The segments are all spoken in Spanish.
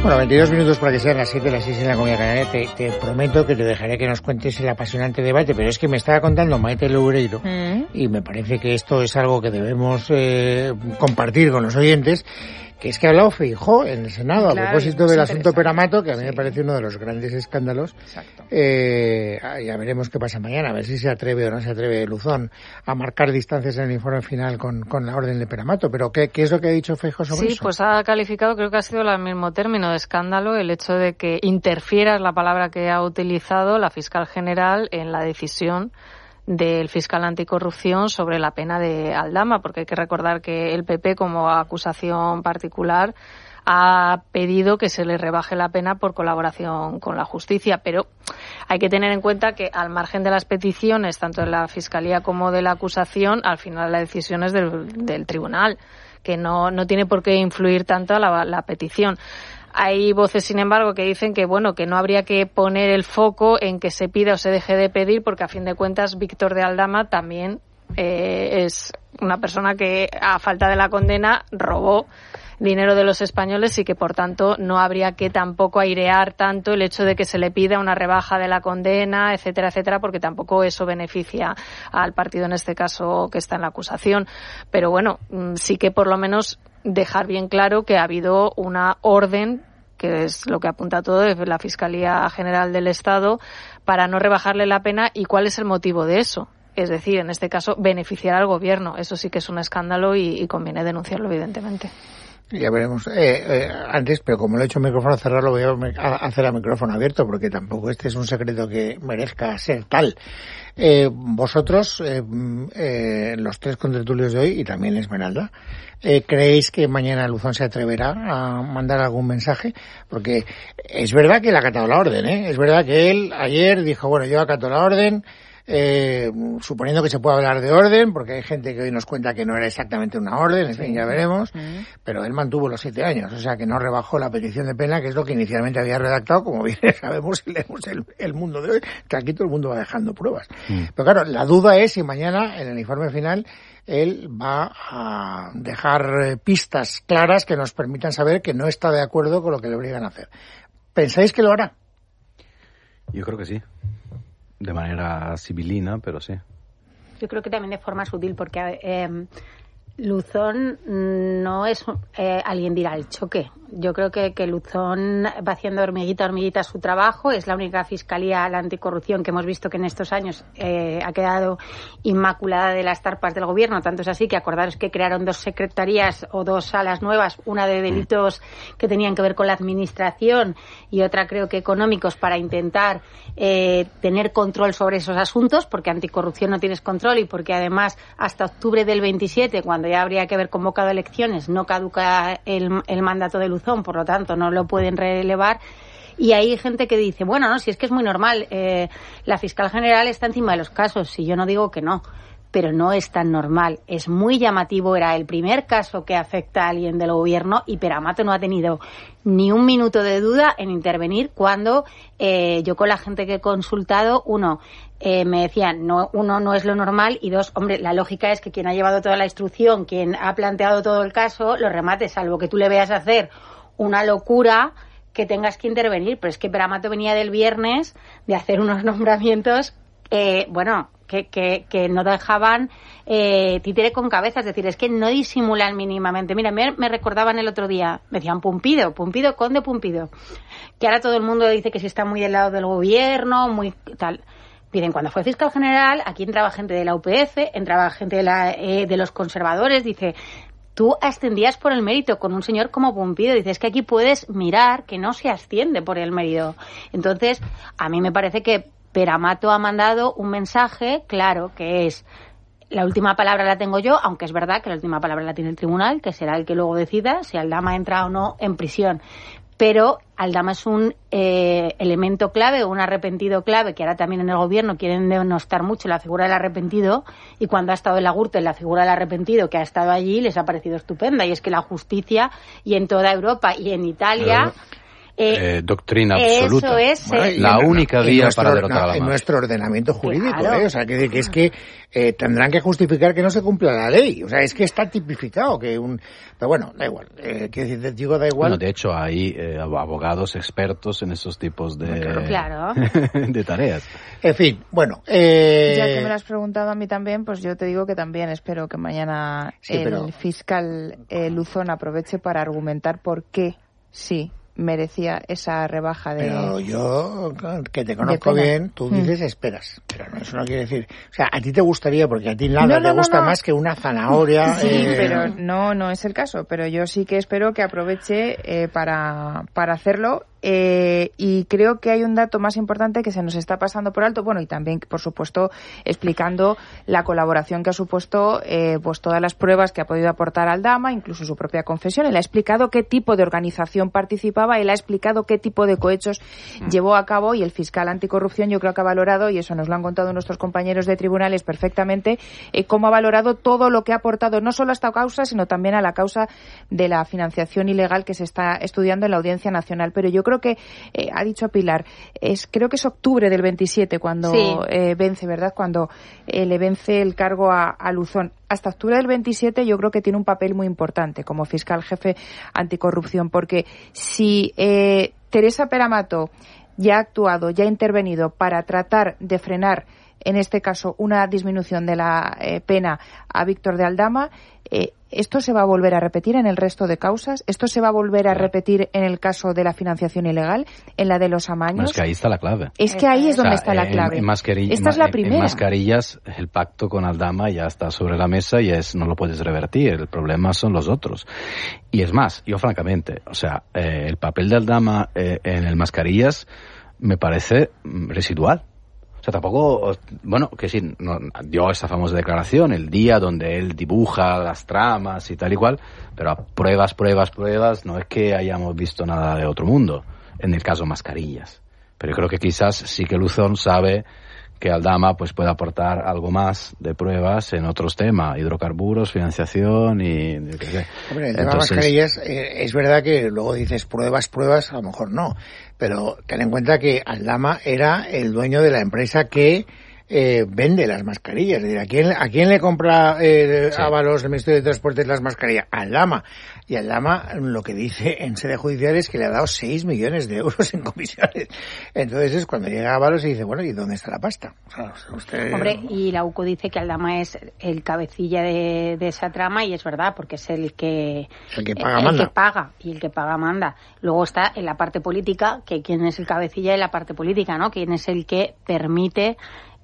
Bueno, 22 minutos para que sean las 7, las 6 en la Comunidad Canaria. Te prometo que te dejaré que nos cuentes el apasionante debate, pero es que me estaba contando Maite Loureiro y me parece que esto es algo que debemos compartir con los oyentes, que es que ha hablado Feijóo en el Senado a propósito del asunto Peramato, que a mí me parece uno de los grandes escándalos. Exacto. Ya veremos qué pasa mañana, a ver si se atreve o no se atreve Luzón a marcar distancias en el informe final con la orden de Peramato. Pero ¿qué es lo que ha dicho Feijóo sobre eso? Sí, pues ha calificado, creo que ha sido el mismo término de escándalo, el hecho de que interfiera, es la palabra que ha utilizado la fiscal general en la decisión del fiscal anticorrupción sobre la pena de Aldama, porque hay que recordar que el PP, como acusación particular, ha pedido que se le rebaje la pena por colaboración con la justicia, pero hay que tener en cuenta que al margen de las peticiones, tanto de la Fiscalía como de la acusación, al final la decisión es del tribunal, que no tiene por qué influir tanto a la petición. Hay voces, sin embargo, que dicen que que no habría que poner el foco en que se pida o se deje de pedir, porque a fin de cuentas Víctor de Aldama también es una persona que, a falta de la condena, robó dinero de los españoles y que, por tanto, no habría que tampoco airear tanto el hecho de que se le pida una rebaja de la condena, etcétera, etcétera, porque tampoco eso beneficia al partido, en este caso, que está en la acusación. Pero bueno, sí que por lo menos dejar bien claro que ha habido una orden, que es lo que apunta todo, de la Fiscalía General del Estado, para no rebajarle la pena. ¿Y cuál es el motivo de eso? Es decir, en este caso, beneficiar al gobierno. Eso sí que es un escándalo y conviene denunciarlo, evidentemente. Ya veremos. Antes, pero como lo he hecho en micrófono cerrado, lo voy a hacer a micrófono abierto, porque tampoco este es un secreto que merezca ser tal. Vosotros, los tres contertulios de hoy, y también Esmeralda, ¿creéis que mañana Luzón se atreverá a mandar algún mensaje? Porque es verdad que él ha acatado la orden, Es verdad que él ayer dijo, bueno, yo acato la orden, suponiendo que se puede hablar de orden, porque hay gente que hoy nos cuenta que no era exactamente una orden, en fin, ya veremos, pero él mantuvo los 7 años, o sea que no rebajó la petición de pena, que es lo que inicialmente había redactado, como bien sabemos si leemos el mundo de hoy, que aquí todo el mundo va dejando pruebas. Pero claro, la duda es si mañana, en el informe final, él va a dejar pistas claras que nos permitan saber que no está de acuerdo con lo que le obligan a hacer. ¿Pensáis que lo hará? Yo creo que sí. De manera civilina, pero sí. Yo creo que también de forma sutil, porque Luzón no es alguien de ir al choque. Yo creo que Luzón va haciendo hormiguita a hormiguita su trabajo. Es la única fiscalía, la anticorrupción, que hemos visto que en estos años ha quedado inmaculada de las tarpas del gobierno. Tanto es así que acordaros que crearon 2 secretarías o 2 salas nuevas, una de delitos que tenían que ver con la administración y otra, creo que económicos, para intentar tener control sobre esos asuntos, porque anticorrupción no tienes control y porque además hasta octubre del 27, cuando ya habría que haber convocado elecciones, no caduca el mandato de Luzón, por lo tanto no lo pueden relevar. Y hay gente que dice, bueno, no, si es que es muy normal, la fiscal general está encima de los casos, y yo no digo que no, pero no es tan normal. Es muy llamativo, era el primer caso que afecta a alguien del gobierno y Peramato no ha tenido ni un minuto de duda en intervenir cuando yo, con la gente que he consultado, me decían, uno, no es lo normal, y 2, hombre, la lógica es que quien ha llevado toda la instrucción, quien ha planteado todo el caso, lo remate, salvo que tú le veas hacer una locura que tengas que intervenir. Pero es que Peramato venía del viernes de hacer unos nombramientos, que no dejaban títere con cabeza. Es decir, es que no disimulan mínimamente. Mira, me recordaban el otro día, me decían Pumpido, conde Pumpido, que ahora todo el mundo dice que si está muy del lado del gobierno, muy tal. Miren, cuando fue fiscal general, aquí entraba gente de la UPF, entraba gente de los conservadores, dice, tú ascendías por el mérito con un señor como Pumpido. Dices que aquí puedes mirar que no se asciende por el mérito. Entonces, a mí me parece que Peramato ha mandado un mensaje claro, que es: la última palabra la tengo yo, aunque es verdad que la última palabra la tiene el tribunal, que será el que luego decida si Aldama entra o no en prisión. Pero Aldama es un elemento clave, un arrepentido clave, que ahora también en el gobierno quieren denostar mucho la figura del arrepentido, y cuando ha estado en la Gürtel, la figura del arrepentido que ha estado allí les ha parecido estupenda, y es que la justicia, y en toda Europa y en Italia, doctrina absoluta. Eso es. La única vía para derrotar a la en mafia. nuestro ordenamiento jurídico, Claro. O sea, que es que tendrán que justificar que no se cumpla la ley. O sea, es que está tipificado que Pero bueno, da igual. Quiero decir, digo, da igual. Bueno, de hecho, hay abogados expertos en esos tipos de, Claro. de tareas. En fin, bueno. Ya que me lo has preguntado a mí también, pues yo te digo que también espero que mañana el fiscal Luzón aproveche para argumentar por qué sí merecía esa rebaja de... Pero yo, que te conozco bien, tú dices esperas. Pero no, eso no quiere decir... O sea, a ti te gustaría, porque a ti nada te gusta más que una zanahoria... Sí, pero no es el caso. Pero yo sí que espero que aproveche para hacerlo. Y creo que hay un dato más importante que se nos está pasando por alto, bueno, y también, por supuesto, explicando la colaboración que ha supuesto pues todas las pruebas que ha podido aportar Aldama, incluso su propia confesión. Él ha explicado qué tipo de organización participaba, él ha explicado qué tipo de cohechos llevó a cabo, y el fiscal anticorrupción yo creo que ha valorado, y eso nos lo han contado nuestros compañeros de tribunales perfectamente, cómo ha valorado todo lo que ha aportado, no solo a esta causa, sino también a la causa de la financiación ilegal que se está estudiando en la Audiencia Nacional. Pero yo creo que ha dicho Pilar, creo que es octubre del 27 cuando vence, ¿verdad? Cuando le vence el cargo a Luzón. Hasta octubre del 27 yo creo que tiene un papel muy importante como fiscal jefe anticorrupción, porque si Teresa Peramato ya ha actuado, ya ha intervenido para tratar de frenar, en este caso, una disminución de la pena a Víctor de Aldama, ¿esto se va a volver a repetir en el resto de causas? ¿Esto se va a volver a repetir en el caso de la financiación ilegal, en la de los amaños? Bueno, es que ahí está la clave. Es que ahí es donde está la clave. Esta es la primera. En mascarillas, el pacto con Aldama ya está sobre la mesa y no lo puedes revertir. El problema son los otros. Y es más, yo francamente, o sea, el papel de Aldama en el mascarillas me parece residual. O sea, tampoco, bueno, que sí, dio esa famosa declaración el día donde él dibuja las tramas y tal y cual, pero a pruebas, no es que hayamos visto nada de otro mundo, en el caso mascarillas. Pero yo creo que quizás sí que Luzón sabe que Aldama pues puede aportar algo más de pruebas en otros temas, hidrocarburos, financiación y... Hombre, el tema de mascarillas, es verdad que luego dices pruebas, a lo mejor no, pero ten en cuenta que Aldama era el dueño de la empresa que vende las mascarillas. Es decir, ¿a quién le compra Ábalos, el Ministerio de Transportes, las mascarillas? A Aldama. Y Aldama lo que dice en sede judicial es que le ha dado 6 millones de euros en comisiones. Entonces es cuando llega Ábalos y dice, bueno, ¿y dónde está la pasta? O sea, usted... Hombre, y la UCO dice que Aldama es el cabecilla de esa trama, y es verdad, porque es el que paga, manda. El que paga, y el que paga manda. Luego está en la parte política, que quién es el cabecilla en la parte política, ¿no? Quién es el que permite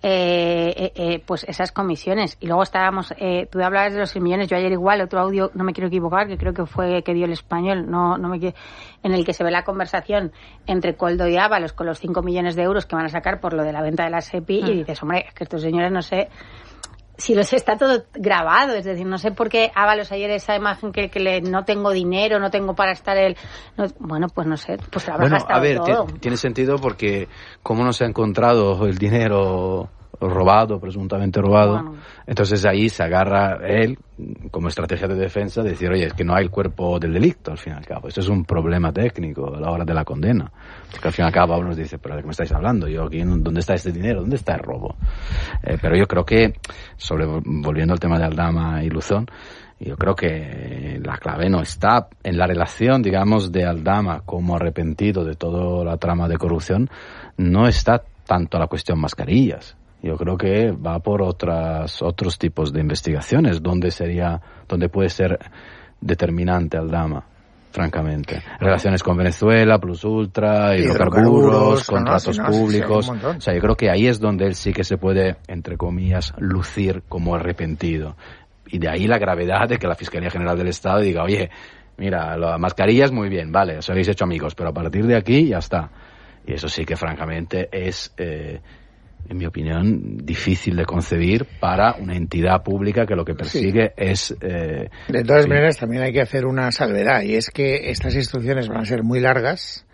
pues esas comisiones. Y luego estábamos, tú hablabas de los 6 millones, yo ayer igual, otro audio, no me quiero equivocar, que creo que fue que dio El Español, en el que se ve la conversación entre Koldo y Ábalos con los 5 millones de euros que van a sacar por lo de la venta de la SEPI, y dices, hombre, es que estos señores no sé si los está todo grabado, es decir, no sé por qué Ábalos ayer esa imagen que no tengo dinero, no tengo para estar bueno, pues no sé, pues trabaja hasta todo. Tiene sentido porque como no se ha encontrado el dinero robado, presuntamente robado, bueno, entonces ahí se agarra él como estrategia de defensa de decir, oye, es que no hay el cuerpo del delito al fin y al cabo. Esto es un problema técnico a la hora de la condena, porque al fin y al cabo uno nos dice, pero ¿de qué me estáis hablando? Yo aquí, ¿dónde está este dinero? ¿Dónde está el robo? Pero yo creo que, volviendo al tema de Aldama y Luzón, yo creo que la clave no está en la relación, digamos, de Aldama como arrepentido de toda la trama de corrupción, no está tanto la cuestión mascarillas. Yo creo que va por otros tipos de investigaciones, donde puede ser determinante Aldama, francamente. Relaciones con Venezuela, Plus Ultra, hidrocarburos, contratos públicos. O sea, yo creo que ahí es donde él sí que se puede, entre comillas, lucir como arrepentido. Y de ahí la gravedad de que la Fiscalía General del Estado diga, oye, mira, las mascarillas muy bien, vale, os habéis hecho amigos, pero a partir de aquí ya está. Y eso sí que francamente es... en mi opinión, difícil de concebir para una entidad pública que lo que persigue es... de todas maneras, también hay que hacer una salvedad, y es que estas instrucciones van a ser muy largas,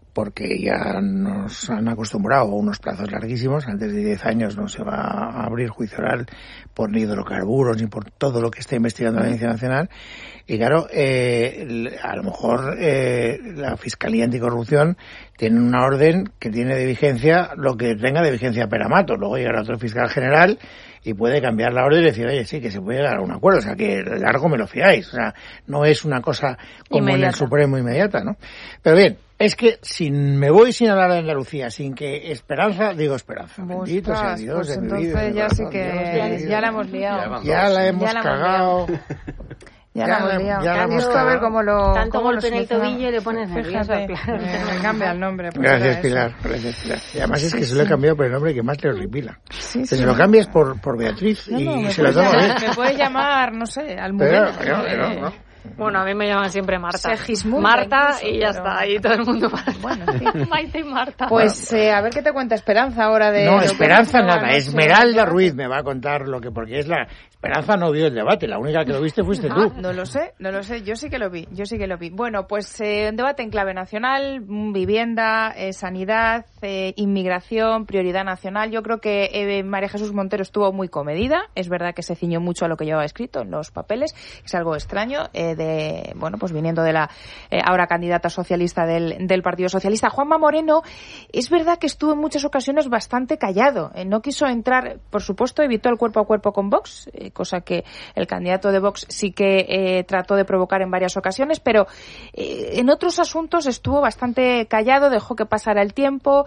porque ya nos han acostumbrado a unos plazos larguísimos. Antes de 10 años no se va a abrir juicio oral por ni hidrocarburos ni por todo lo que está investigando la Audiencia Nacional. Y claro, a lo mejor la Fiscalía Anticorrupción tiene una orden que tiene de vigencia lo que tenga de vigencia Peramato. Luego llegará otro fiscal general y puede cambiar la orden y decir, oye, sí, que se puede llegar a un acuerdo, o sea, que largo me lo fiáis. O sea, no es una cosa como inmediata. En el Supremo inmediata, ¿no? Pero bien, es que me voy sin hablar de Andalucía, sin que Esperanza, bendito sea Dios, pues entonces ya sí que ya la hemos liado. Ya la hemos cagado. Ya la hemos liado. A ver cómo lo... Tanto golpe en el tobillo le pones nervioso. Me cambia el nombre. Gracias, Pilar. Y además es que se lo he cambiado por el nombre que más le horripila. Sí, se lo cambias por Beatriz y se lo toma bien. Me puedes llamar, no sé, Almudena. No. Bueno, a mí me llaman siempre Marta. Segismunda, Marta incluso, y ya está, ahí todo el mundo para. Bueno, sí. Maite y Marta. Pues a ver qué te cuenta Esperanza ahora de... No, Esperanza nada, Esmeralda Ruiz me va a contar porque es la... Esperanza no vio el debate, la única que lo viste fuiste tú. No lo sé, yo sí que lo vi. Bueno, pues un debate en clave nacional, vivienda, sanidad, inmigración, prioridad nacional. Yo creo que María Jesús Montero estuvo muy comedida, es verdad que se ciñó mucho a lo que llevaba escrito en los papeles, es algo extraño, pues viniendo de la ahora candidata socialista del Partido Socialista. Juanma Moreno, es verdad que estuvo en muchas ocasiones bastante callado, no quiso entrar, por supuesto, evitó el cuerpo a cuerpo con Vox, cosa que el candidato de Vox sí que trató de provocar en varias ocasiones, pero en otros asuntos estuvo bastante callado, dejó que pasara el tiempo,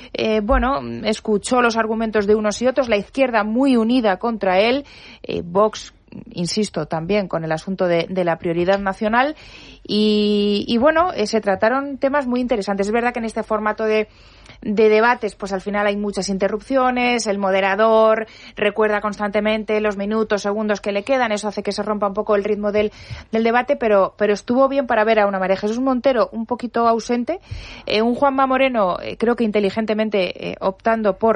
escuchó los argumentos de unos y otros, la izquierda muy unida contra él, Vox, insisto, también con el asunto de la prioridad nacional y se trataron temas muy interesantes. Es verdad que en este formato de debates, pues al final hay muchas interrupciones, el moderador recuerda constantemente los minutos, segundos que le quedan, eso hace que se rompa un poco el ritmo del debate, pero estuvo bien para ver a una María Jesús Montero un poquito ausente, un Juanma Moreno creo que inteligentemente optando por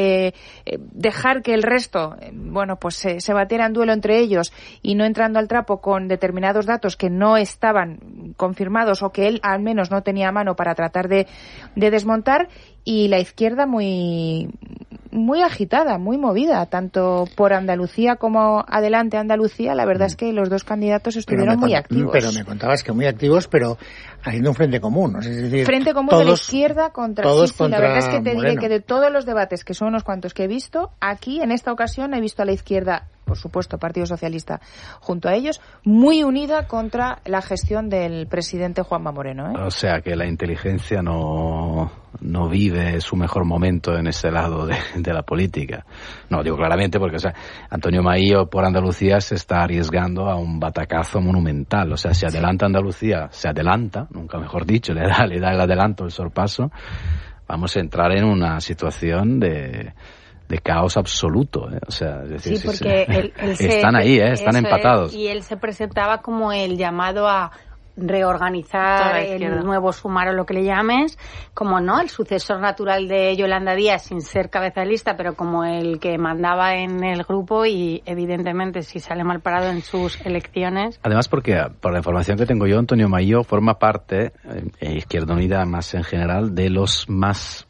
dejar que el resto se batiera en duelo entre ellos y no entrando al trapo con determinados datos que no estaban confirmados o que él al menos no tenía a mano para tratar de desmontar. Y la izquierda muy agitada, muy movida, tanto por Andalucía como Adelante Andalucía. La verdad es que los dos candidatos estuvieron muy activos. Pero me contabas que muy activos, pero haciendo un frente común, ¿no? Es decir, frente común de la izquierda contra... Todos contra la verdad es que te Moreno. diré que de todos los debates, que son unos cuantos que he visto, aquí en esta ocasión he visto a la izquierda, por supuesto, Partido Socialista, junto a ellos, muy unida contra la gestión del presidente Juanma Moreno. O sea, que la inteligencia no vive su mejor momento en ese lado de la política. No, digo claramente porque, Antonio Maío por Andalucía se está arriesgando a un batacazo monumental. O sea, si adelanta Andalucía, se adelanta, nunca mejor dicho, le da el adelanto, el sorpaso, vamos a entrar en una situación de caos absoluto, O sea, es decir, sí, porque él están ahí, están empatados. Y él se presentaba como el llamado a reorganizar el nuevo Sumar o lo que le llames, como el sucesor natural de Yolanda Díaz sin ser cabeza de lista, pero como el que mandaba en el grupo y evidentemente si sale mal parado en sus elecciones. Además porque, por la información que tengo yo, Antonio Maío forma parte, Izquierda Unida más en general, de los más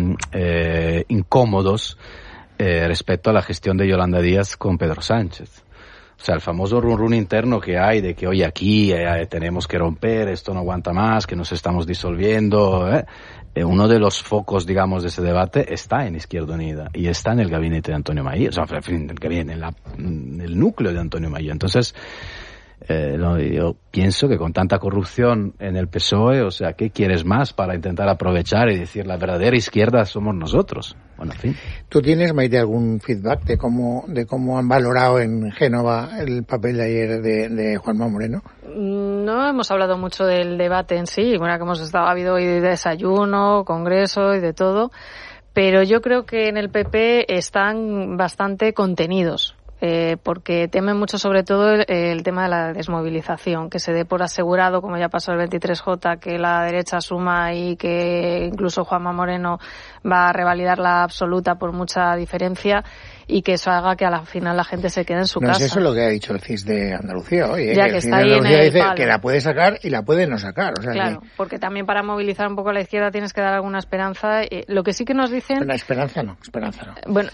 incómodos respecto a la gestión de Yolanda Díaz con Pedro Sánchez. O sea, el famoso run interno que hay de que, oye, aquí tenemos que romper, esto no aguanta más, que nos estamos disolviendo. Uno de los focos, digamos, de ese debate está en Izquierda Unida y está en el gabinete de Antonio Maío, o sea, en el núcleo de Antonio Maío. Entonces, yo pienso que con tanta corrupción en el PSOE, o sea, ¿qué quieres más para intentar aprovechar y decir la verdadera izquierda somos nosotros? Bueno, en fin. ¿Tú tienes, Maite, algún feedback de cómo han valorado en Génova el papel de ayer de Juanma Moreno? No hemos hablado mucho del debate en sí. Bueno, que ha habido hoy desayuno, congreso y de todo, pero yo creo que en el PP están bastante contenidos. Porque temen mucho sobre todo el tema de la desmovilización, que se dé por asegurado, como ya pasó el 23J, que la derecha suma y que incluso Juanma Moreno va a revalidar la absoluta por mucha diferencia. y que eso haga que a la final la gente se quede en su casa. No es eso lo que ha dicho el CIS de Andalucía hoy. Ya que que el CIS está de ahí Andalucía en el dice palo. que la puede sacar y la puede no sacar. O sea, claro, porque también para movilizar un poco a la izquierda tienes que dar alguna esperanza. Lo que sí que nos dicen... Bueno, esperanza no. Bueno,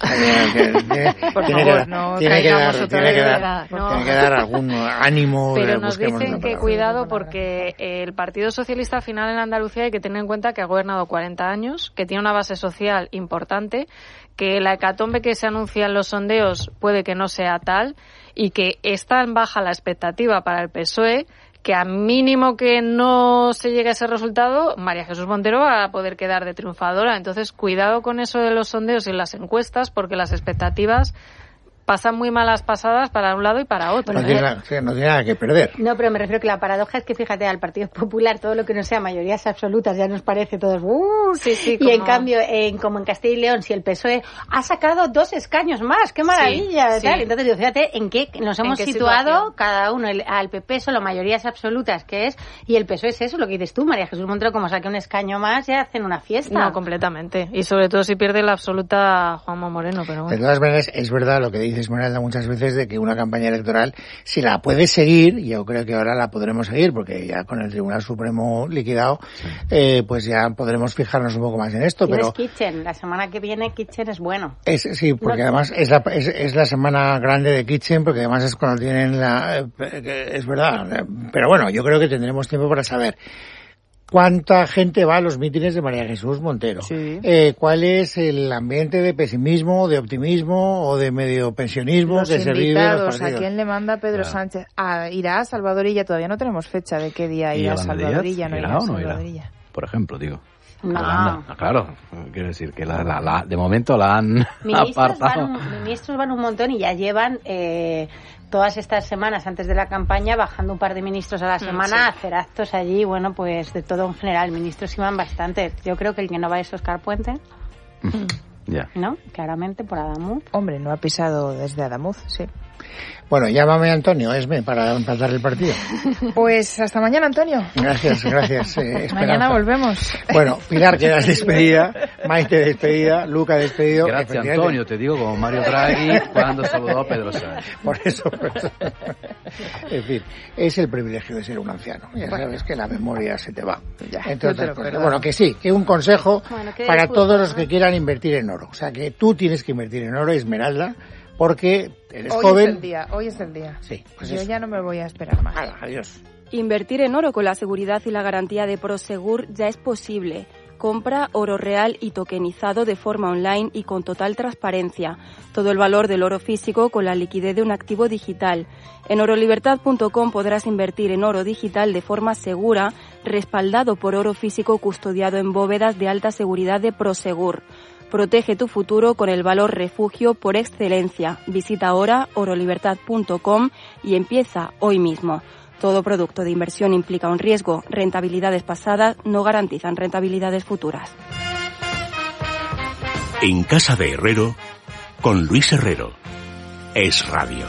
por tiene favor, que, no tiene que caigamos dar, otra tiene que vez, dar, no. tiene que dar algún ánimo. Pero nos busquemos dicen una que palabra. cuidado porque el Partido Socialista al final en Andalucía hay que tener en cuenta que ha gobernado 40 años, que tiene una base social importante, que la hecatombe que se anuncia en los sondeos puede que no sea tal y que está en baja la expectativa para el PSOE, que a mínimo que no se llegue a ese resultado, María Jesús Montero va a poder quedar de triunfadora. Entonces, cuidado con eso de los sondeos y las encuestas, porque las expectativas pasan muy malas pasadas para un lado y para otro. No tiene nada que perder. No, pero me refiero que la paradoja es que, fíjate, al Partido Popular todo lo que no sea mayorías absolutas ya nos parece todos sí, y en cambio, como en Castilla y León, si el PSOE ha sacado 2 escaños más, ¡qué maravilla! Sí. Entonces, digo, fíjate en qué nos hemos situado situación? cada uno. Al PP solo mayorías absolutas, que es, y el PSOE es eso, lo que dices tú, María Jesús Montero, como saque un escaño más, ya hacen una fiesta. No, completamente. Y sobre todo si pierde la absoluta Juanma Moreno, pero bueno. De todas maneras, es verdad lo que dice Esmeralda muchas veces de que una campaña electoral, si la puedes seguir, yo creo que ahora la podremos seguir, porque ya con el Tribunal Supremo liquidado, pues ya podremos fijarnos un poco más en esto. Tienes Pero Kitchen, la semana que viene Kitchen es bueno. Sí, porque además es la semana grande de Kitchen, porque además es cuando tienen es verdad. Pero bueno, yo creo que tendremos tiempo para saber ¿cuánta gente va a los mítines de María Jesús Montero? Sí. ¿Cuál es el ambiente de pesimismo, de optimismo o de medio pensionismo los que se vive en los invitados, partidos? ¿a quién le manda Pedro Sánchez? ¿Irá a Salvadorilla? Todavía no tenemos fecha de qué día irá a Salvadorilla. ¿No irá a Salvadorilla? Por ejemplo, digo. No. Claro, quiero decir que de momento la han apartado. Ministros van un montón y ya llevan todas estas semanas antes de la campaña bajando un par de ministros a la semana a hacer actos allí, bueno, pues de todo en general. Ministros iban bastante. Yo creo que el que no va es Óscar Puente. Ya. ¿No? Claramente por Adamuz. Hombre, no ha pisado desde Adamuz, sí. Bueno, llámame Antonio, para empatar el partido. Pues hasta mañana, Antonio. Gracias. Mañana volvemos. Bueno, Pilar quedas despedida, Maite despedida, Luca despedido. Gracias, Antonio, te digo como Mario Draghi cuando saludó a Pedro Sánchez. Por eso. En fin, es el privilegio de ser un anciano. Ya sabes que la memoria se te va. Entonces, bueno, que sí, que un consejo para todos los que quieran invertir en oro. O sea, que tú tienes que invertir en oro, Esmeralda, porque eres joven. Hoy es el día. Sí, pues yo eso. ya no me voy a esperar más. Adiós. Invertir en oro con la seguridad y la garantía de Prosegur ya es posible. Compra oro real y tokenizado de forma online y con total transparencia. Todo el valor del oro físico con la liquidez de un activo digital. En orolibertad.com podrás invertir en oro digital de forma segura, respaldado por oro físico custodiado en bóvedas de alta seguridad de Prosegur. Protege tu futuro con el valor refugio por excelencia. Visita ahora orolibertad.com y empieza hoy mismo. Todo producto de inversión implica un riesgo. Rentabilidades pasadas no garantizan rentabilidades futuras. En Casa de Herrero, con Luis Herrero. Es Radio.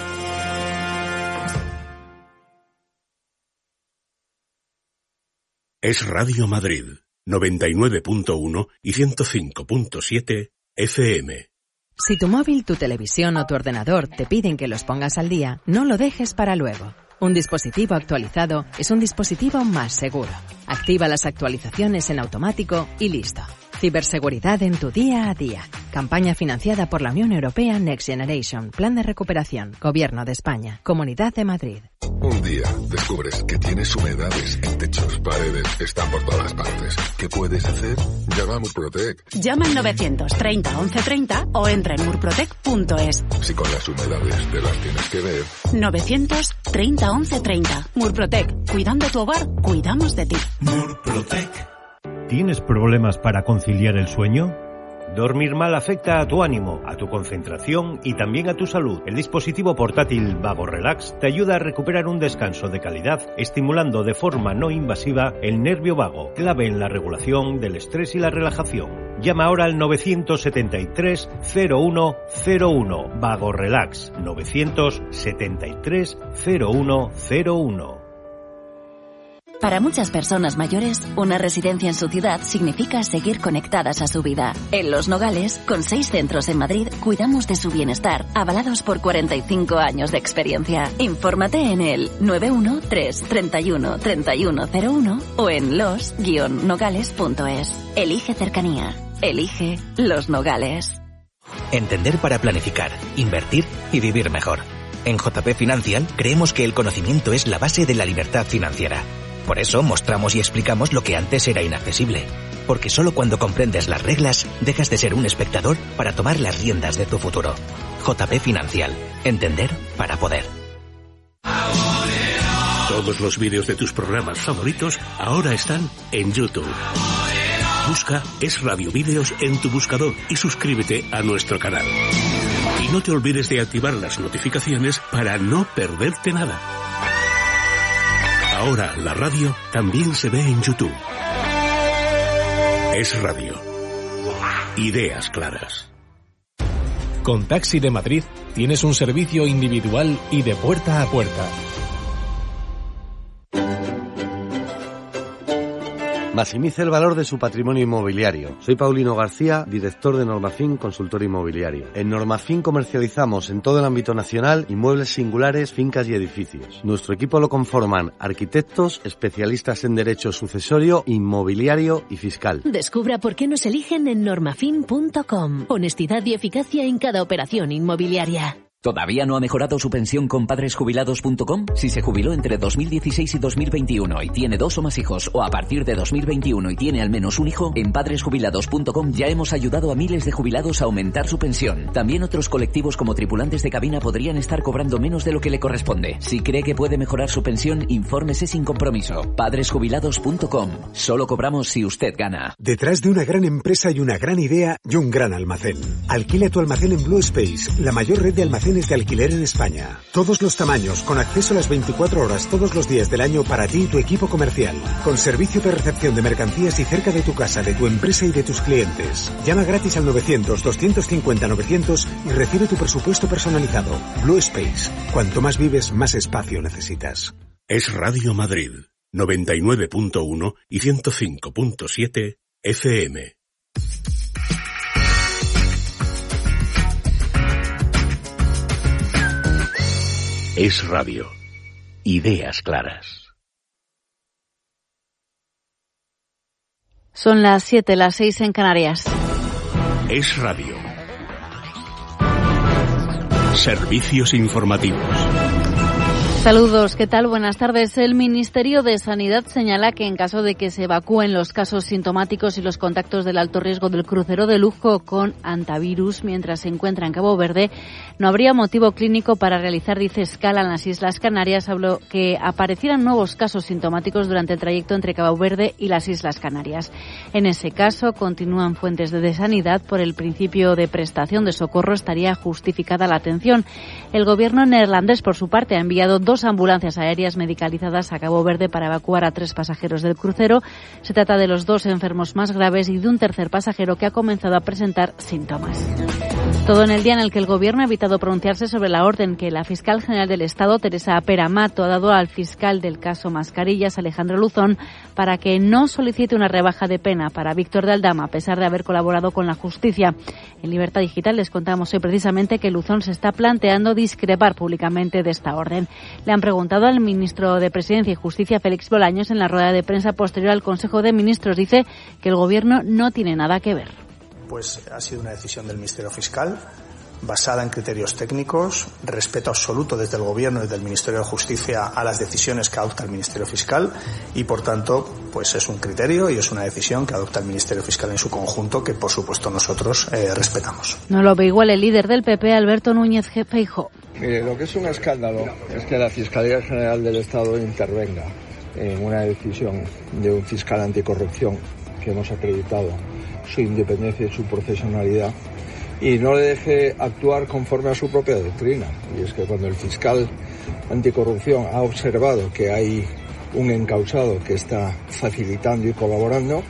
Es Radio Madrid. 99.1 y 105.7 FM. Si tu móvil, tu televisión o tu ordenador te piden que los pongas al día, no lo dejes para luego. Un dispositivo actualizado es un dispositivo más seguro. Activa las actualizaciones en automático y listo. Ciberseguridad en tu día a día. Campaña financiada por la Unión Europea Next Generation. Plan de recuperación. Gobierno de España. Comunidad de Madrid. Un día descubres que tienes humedades en techos, paredes, están por todas partes. ¿Qué puedes hacer? Llama a Murprotec. Llama al 930 1130 o entra en murprotec.es. Si con las humedades te las tienes que ver. 930 1130. Murprotec. Cuidando tu hogar, cuidamos de ti. Murprotec. ¿Tienes problemas para conciliar el sueño? Dormir mal afecta a tu ánimo, a tu concentración y también a tu salud. El dispositivo portátil Vago Relax te ayuda a recuperar un descanso de calidad, estimulando de forma no invasiva el nervio vago, clave en la regulación del estrés y la relajación. Llama ahora al 973 0101. Vago Relax 973 0101. Para muchas personas mayores, una residencia en su ciudad significa seguir conectadas a su vida. En Los Nogales, con 6 centros en Madrid, cuidamos de su bienestar, avalados por 45 años de experiencia. Infórmate en el 913 31 3101 o en los-nogales.es. Elige cercanía. Elige Los Nogales. Entender para planificar, invertir y vivir mejor. En JP Financial creemos que el conocimiento es la base de la libertad financiera. Por eso mostramos y explicamos lo que antes era inaccesible. Porque solo cuando comprendes las reglas, dejas de ser un espectador para tomar las riendas de tu futuro. JP Financial. Entender para poder. Todos los vídeos de tus programas favoritos ahora están en YouTube. Busca Es Radio Vídeos en tu buscador y suscríbete a nuestro canal. Y no te olvides de activar las notificaciones para no perderte nada. Ahora la radio también se ve en YouTube. Es Radio. Ideas claras. Con Taxi de Madrid tienes un servicio individual y de puerta a puerta. Maximice el valor de su patrimonio inmobiliario. Soy Paulino García, director de Normafin Consultor Inmobiliario. En Normafin comercializamos en todo el ámbito nacional inmuebles singulares, fincas y edificios. Nuestro equipo lo conforman arquitectos, especialistas en derecho sucesorio, inmobiliario y fiscal. Descubra por qué nos eligen en normafin.com. Honestidad y eficacia en cada operación inmobiliaria. ¿Todavía no ha mejorado su pensión con padresjubilados.com? Si se jubiló entre 2016 y 2021 y tiene 2 o más hijos, o a partir de 2021 y tiene al menos un hijo, en padresjubilados.com ya hemos ayudado a miles de jubilados a aumentar su pensión. También otros colectivos como tripulantes de cabina podrían estar cobrando menos de lo que le corresponde. Si cree que puede mejorar su pensión, infórmese sin compromiso. Padresjubilados.com. Solo cobramos si usted gana. Detrás de una gran empresa y una gran idea y un gran almacén. Alquila tu almacén en Blue Space, la mayor red de almacenes de alquiler en España. Todos los tamaños, con acceso a las 24 horas todos los días del año para ti y tu equipo comercial. Con servicio de recepción de mercancías y cerca de tu casa, de tu empresa y de tus clientes. Llama gratis al 900-250-900 y recibe tu presupuesto personalizado. Blue Space. Cuanto más vives, más espacio necesitas. Es Radio Madrid, 99.1 y 105.7 FM. Es Radio. Ideas claras. Son las 7, las 6 en Canarias. Es Radio. Servicios informativos. Saludos, ¿qué tal? Buenas tardes. El Ministerio de Sanidad señala que en caso de que se evacúen los casos sintomáticos y los contactos del alto riesgo del crucero de lujo con antivirus mientras se encuentra en Cabo Verde, no habría motivo clínico para realizar, dice, escala en las Islas Canarias, salvo que aparecieran nuevos casos sintomáticos durante el trayecto entre Cabo Verde y las Islas Canarias. En ese caso, continúan fuentes de Sanidad, por el principio de prestación de socorro estaría justificada la atención. El gobierno neerlandés, por su parte, ha enviado 2 ambulancias aéreas medicalizadas a Cabo Verde para evacuar a 3 pasajeros del crucero. Se trata de los 2 enfermos más graves y de un tercer pasajero que ha comenzado a presentar síntomas. Todo en el día en el que el Gobierno ha evitado pronunciarse sobre la orden que la fiscal general del Estado, Teresa Peramato, ha dado al fiscal del caso Mascarillas, Alejandro Luzón, para que no solicite una rebaja de pena para Víctor de Aldama, a pesar de haber colaborado con la justicia. En Libertad Digital les contamos hoy precisamente que Luzón se está planteando discrepar públicamente de esta orden. Le han preguntado al ministro de Presidencia y Justicia, Félix Bolaños, en la rueda de prensa posterior al Consejo de Ministros. Dice que el Gobierno no tiene nada que ver. Pues ha sido una decisión del Ministerio Fiscal, basada en criterios técnicos, respeto absoluto desde el Gobierno y desde el Ministerio de Justicia a las decisiones que adopta el Ministerio Fiscal y, por tanto, pues es un criterio y es una decisión que adopta el Ministerio Fiscal en su conjunto que, por supuesto, nosotros respetamos. No lo ve igual el líder del PP, Alberto Núñez Feijóo. Mire, lo que es un escándalo es que la Fiscalía General del Estado intervenga en una decisión de un fiscal anticorrupción que hemos acreditado su independencia y su profesionalidad y no le deje actuar conforme a su propia doctrina. Y es que cuando el fiscal anticorrupción ha observado que hay un encausado que está facilitando y colaborando,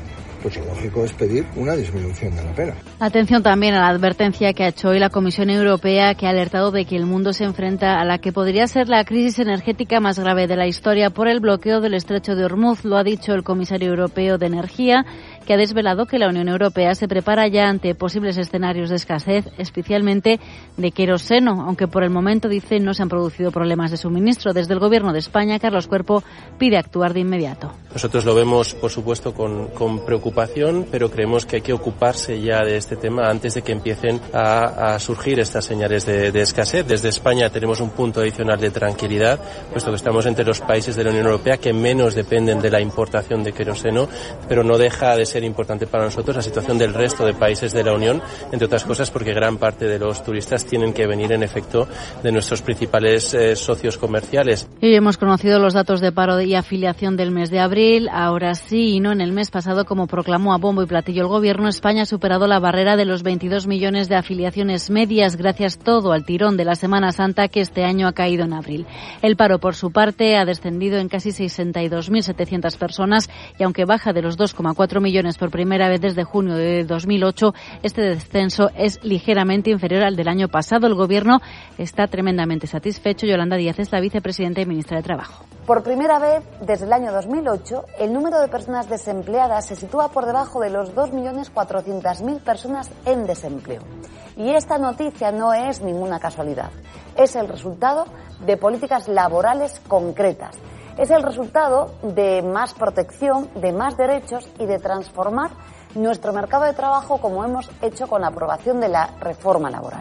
pues lo lógico es pedir una disminución de la pena. Atención también a la advertencia que ha hecho hoy la Comisión Europea, que ha alertado de que el mundo se enfrenta a la que podría ser la crisis energética más grave de la historia por el bloqueo del estrecho de Hormuz. Lo ha dicho el comisario europeo de Energía, que ha desvelado que la Unión Europea se prepara ya ante posibles escenarios de escasez, especialmente de queroseno, aunque por el momento, dice, no se han producido problemas de suministro. Desde el Gobierno de España, Carlos Cuerpo pide actuar de inmediato. Nosotros lo vemos, por supuesto, con preocupación, pero creemos que hay que ocuparse ya de este tema antes de que empiecen a surgir estas señales de escasez. Desde España tenemos un punto adicional de tranquilidad, puesto que estamos entre los países de la Unión Europea que menos dependen de la importación de queroseno, pero no deja de ser importante para nosotros la situación del resto de países de la Unión, entre otras cosas porque gran parte de los turistas tienen que venir en efecto de nuestros principales socios comerciales. Y hemos conocido los datos de paro y afiliación del mes de abril. Ahora sí y no en el mes pasado, como proclamó a bombo y platillo el Gobierno, España ha superado la barrera de los 22 millones de afiliaciones medias gracias todo al tirón de la Semana Santa que este año ha caído en abril. El paro, por su parte, ha descendido en casi 62.700 personas y aunque baja de los 2,4 millones por primera vez desde junio de 2008, este descenso es ligeramente inferior al del año pasado. El Gobierno está tremendamente satisfecho. Yolanda Díaz es la vicepresidenta y ministra de Trabajo. Por primera vez desde el año 2008, el número de personas desempleadas se sitúa por debajo de los 2.400.000 personas en desempleo. Y esta noticia no es ninguna casualidad. Es el resultado de políticas laborales concretas. Es el resultado de más protección, de más derechos y de transformar nuestro mercado de trabajo como hemos hecho con la aprobación de la reforma laboral.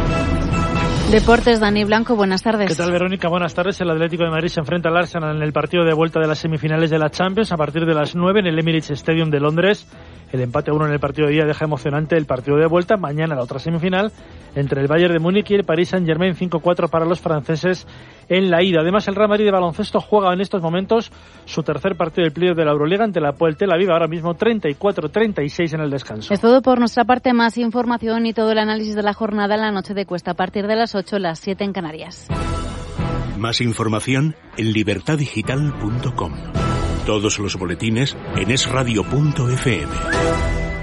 Deportes, Dani Blanco, buenas tardes. ¿Qué tal, Verónica? Buenas tardes. El Atlético de Madrid se enfrenta al Arsenal en el partido de vuelta de las semifinales de la Champions a partir de las 9 en el Emirates Stadium de Londres. El empate 1 en el partido de ida deja emocionante el partido de vuelta. Mañana la otra semifinal entre el Bayern de Múnich y el Paris Saint-Germain, 5-4 para los franceses en la ida. Además, el Real Madrid de baloncesto juega en estos momentos su tercer partido del playoff de la Euroliga ante la Apoel Tel Aviv, ahora mismo 34-36 en el descanso. Es todo por nuestra parte. Más información y todo el análisis de la jornada en la noche de Cuesta a partir de las 8, las 7 en Canarias. Más información en libertadigital.com. Todos los boletines en esradio.fm.